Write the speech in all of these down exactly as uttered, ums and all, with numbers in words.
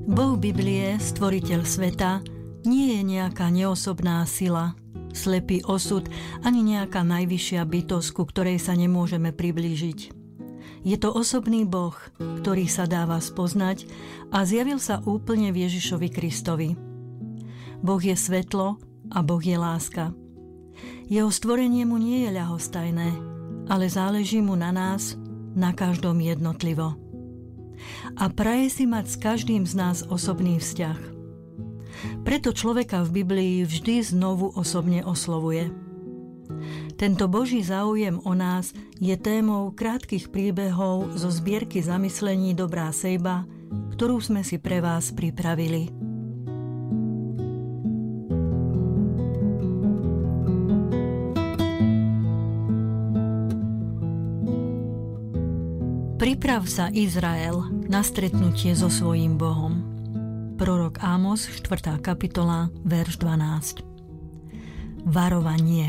Boh Biblie, stvoriteľ sveta, nie je nejaká neosobná sila, slepý osud ani nejaká najvyššia bytosť, ku ktorej sa nemôžeme priblížiť. Je to osobný Boh, ktorý sa dáva spoznať a zjavil sa úplne v Ježišovi Kristovi. Boh je svetlo a Boh je láska. Jeho stvorenie mu nie je ľahostajné, ale záleží mu na nás, na každom jednotlivo. A praje si mať s každým z nás osobný vzťah. Preto človeka v Biblii vždy znovu osobne oslovuje. Tento Boží záujem o nás je témou krátkych príbehov zo zbierky zamyslení Dobrá sejba, ktorú sme si pre vás pripravili. Priprav sa, Izrael, na stretnutie so svojím Bohom. Prorok Ámos, štvrtá kapitola, verš dvanásť. Varovanie.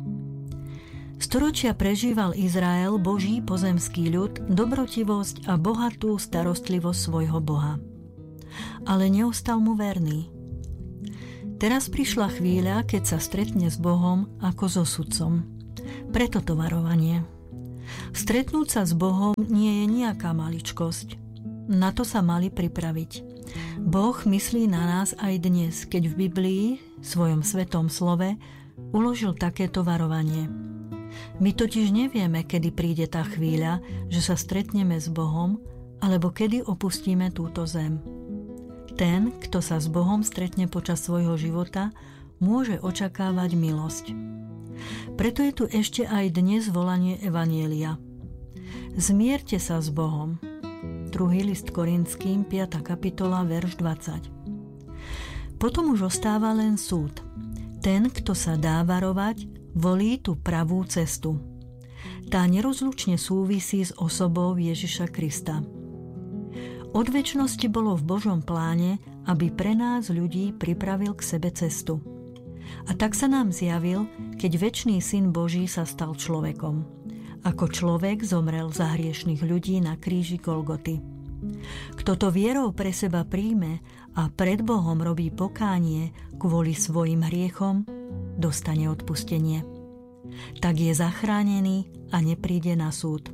Storočia prežíval Izrael, Boží pozemský ľud, dobrotivosť a bohatú starostlivosť svojho Boha. Ale neostal mu verný. Teraz prišla chvíľa, keď sa stretne s Bohom ako so sudcom. Preto to varovanie. Stretnúť sa s Bohom nie je nejaká maličkosť. Na to sa mali pripraviť. Boh myslí na nás aj dnes, keď v Biblii, svojom svetom slove, uložil takéto varovanie. My totiž nevieme, kedy príde tá chvíľa, že sa stretneme s Bohom, alebo kedy opustíme túto zem. Ten, kto sa s Bohom stretne počas svojho života, môže očakávať milosť. Preto je tu ešte aj dnes volanie evanjelia. Zmierte sa s Bohom. Druhý list Korinským, piata kapitola, verš dvadsať. Potom už ostáva len súd. Ten, kto sa dá varovať, volí tú pravú cestu. Tá nerozlučne súvisí s osobou Ježiša Krista. Od večnosti bolo v Božom pláne, aby pre nás ľudí pripravil k sebe cestu. A tak sa nám zjavil, keď večný Syn Boží sa stal človekom. Ako človek zomrel za hriešnych ľudí na kríži Golgoty. Kto to vierou pre seba príjme a pred Bohom robí pokánie kvôli svojim hriechom, dostane odpustenie. Tak je zachránený a nepríde na súd.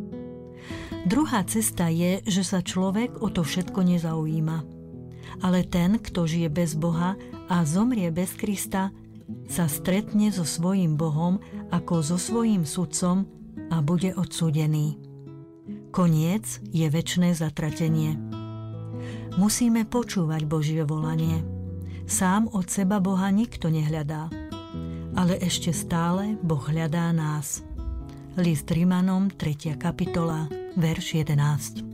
Druhá cesta je, že sa človek o to všetko nezaujíma. Ale ten, kto žije bez Boha a zomrie bez Krista, sa stretne so svojím Bohom ako so svojím sudcom a bude odsúdený. Koniec je večné zatratenie. Musíme počúvať Božie volanie. Sám od seba Boha nikto nehľadá, ale ešte stále Boh hľadá nás. List Rimanom, tretia kapitola, verš jedenásť.